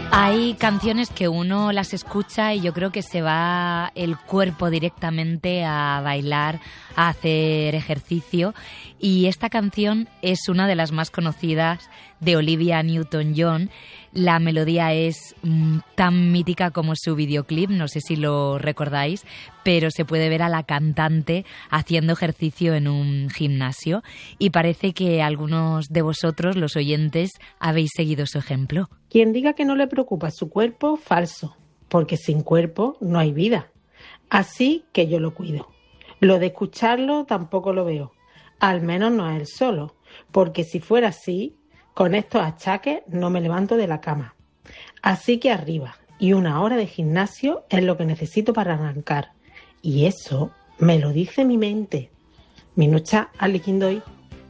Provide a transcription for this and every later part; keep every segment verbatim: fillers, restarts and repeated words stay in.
Hay canciones que uno las escucha y yo creo que se va el cuerpo directamente a bailar, a hacer ejercicio. Y esta canción es una de las más conocidas de Olivia Newton-John. La melodía es mmm, tan mítica como su videoclip, no sé si lo recordáis, pero se puede ver a la cantante haciendo ejercicio en un gimnasio y parece que algunos de vosotros, los oyentes, habéis seguido su ejemplo. Quien diga que no le preocupa su cuerpo, falso, porque sin cuerpo no hay vida. Así que yo lo cuido. Lo de escucharlo tampoco lo veo, al menos no es él solo, porque si fuera así, con estos achaques no me levanto de la cama. Así que arriba, y una hora de gimnasio es lo que necesito para arrancar. Y eso me lo dice mi mente. Minucha alikindoy.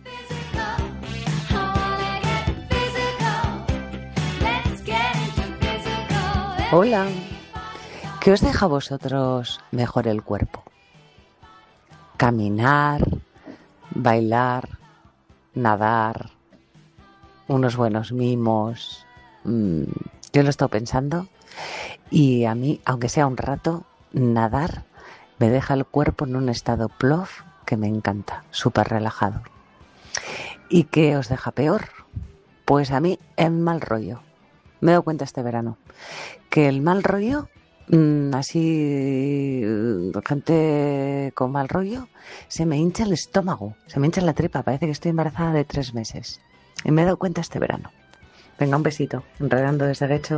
Hola, ¿qué os deja a vosotros mejor el cuerpo? Caminar, bailar, nadar, unos buenos mimos. Mm, yo lo he estado pensando y a mí, aunque sea un rato, nadar me deja el cuerpo en un estado plof que me encanta, súper relajado. ¿Y qué os deja peor? Pues a mí el mal rollo. Me he dado cuenta este verano que el mal rollo, mmm, así, gente con mal rollo, se me hincha el estómago, se me hincha la tripa, parece que estoy embarazada de tres meses. Y me he dado cuenta este verano. Venga, un besito, enredando desde derecho.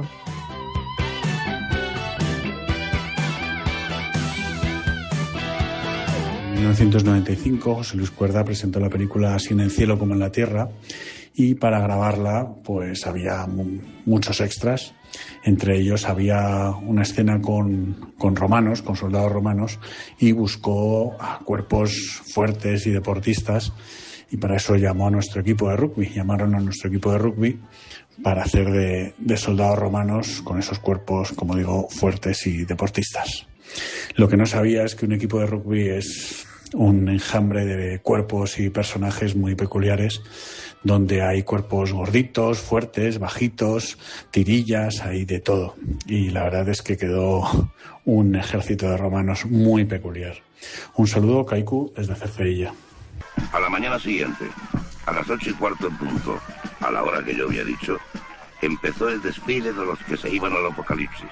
En mil novecientos noventa y cinco, José Luis Cuerda presentó la película Así en el cielo como en la tierra y para grabarla pues había mu- muchos extras. Entre ellos había una escena con, con romanos, con soldados romanos, y buscó a cuerpos fuertes y deportistas, y para eso llamó a nuestro equipo de rugby, llamaron a nuestro equipo de rugby para hacer de, de soldados romanos con esos cuerpos, como digo, fuertes y deportistas. Lo que no sabía es que un equipo de rugby es un enjambre de cuerpos y personajes muy peculiares, donde hay cuerpos gorditos, fuertes, bajitos, tirillas, hay de todo. Y la verdad es que quedó un ejército de romanos muy peculiar. Un saludo, Kaiku, desde Cercerilla. A la mañana siguiente, a las ocho y cuarto en punto, a la hora que yo había dicho, empezó el desfile de los que se iban al apocalipsis.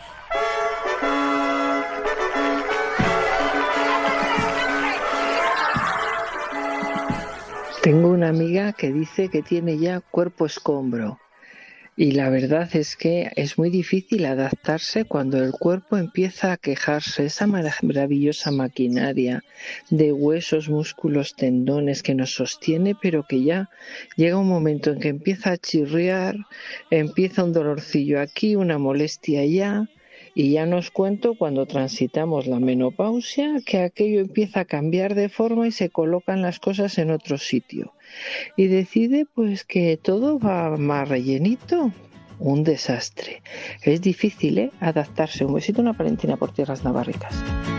Tengo una amiga que dice que tiene ya cuerpo escombro y la verdad es que es muy difícil adaptarse cuando el cuerpo empieza a quejarse, esa maravillosa maquinaria de huesos, músculos, tendones que nos sostiene, pero que ya llega un momento en que empieza a chirriar, empieza un dolorcillo aquí, una molestia allá. Y ya nos cuento cuando transitamos la menopausia que aquello empieza a cambiar de forma y se colocan las cosas en otro sitio. Y decide pues que todo va más rellenito. Un desastre. Es difícil, ¿eh? Adaptarse. Un besito, una palentina por tierras navarricas.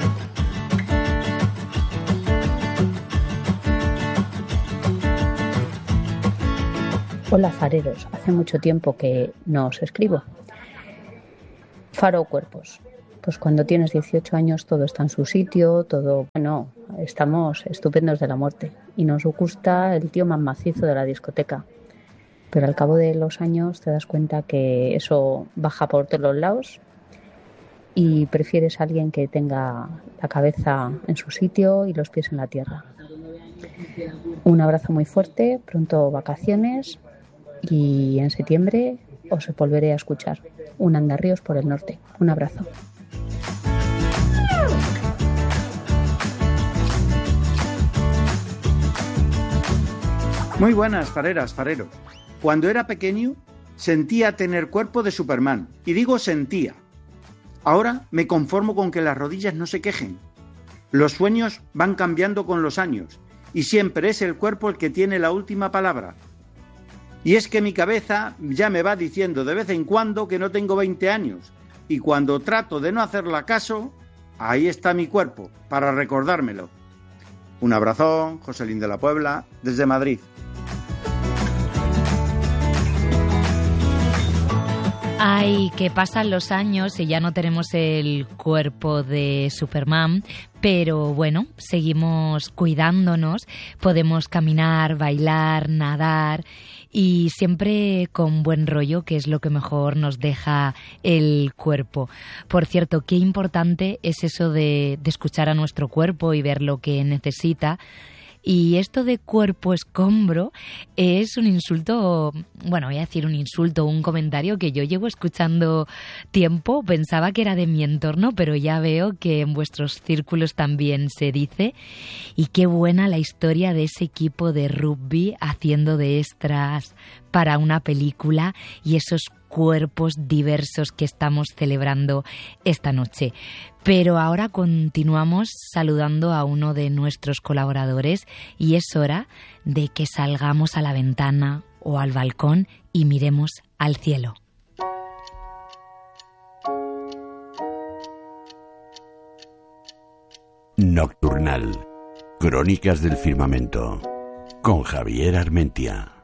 Hola fareros, hace mucho tiempo que no os escribo. Faro cuerpos. Pues cuando tienes dieciocho años todo está en su sitio, todo... Bueno, estamos estupendos de la muerte y nos gusta el tío más macizo de la discoteca. Pero al cabo de los años te das cuenta que eso baja por todos los lados y prefieres a alguien que tenga la cabeza en su sitio y los pies en la tierra. Un abrazo muy fuerte, pronto vacaciones y en septiembre os volveré a escuchar. Un Andarríos por el norte. Un abrazo. Muy buenas, fareras, fareros. Cuando era pequeño sentía tener cuerpo de Superman. Y digo sentía. Ahora me conformo con que las rodillas no se quejen. Los sueños van cambiando con los años y siempre es el cuerpo el que tiene la última palabra. Y es que mi cabeza ya me va diciendo de vez en cuando que no tengo veinte años y cuando trato de no hacerla caso, ahí está mi cuerpo para recordármelo. Un abrazón, Joselín de la Puebla, desde Madrid. Ay, que pasan los años y ya no tenemos el cuerpo de Superman, pero bueno, seguimos cuidándonos, podemos caminar, bailar, nadar y siempre con buen rollo, que es lo que mejor nos deja el cuerpo. Por cierto, qué importante es eso de, de escuchar a nuestro cuerpo y ver lo que necesita. Y esto de cuerpo escombro es un insulto, bueno, voy a decir un insulto, un comentario que yo llevo escuchando tiempo. Pensaba que era de mi entorno, pero ya veo que en vuestros círculos también se dice. Y qué buena la historia de ese equipo de rugby haciendo de extras para una película y esos cuerpos diversos que estamos celebrando esta noche. Pero ahora continuamos saludando a uno de nuestros colaboradores y es hora de que salgamos a la ventana o al balcón y miremos al cielo. Nocturnal. Crónicas del firmamento. Con Javier Armentia.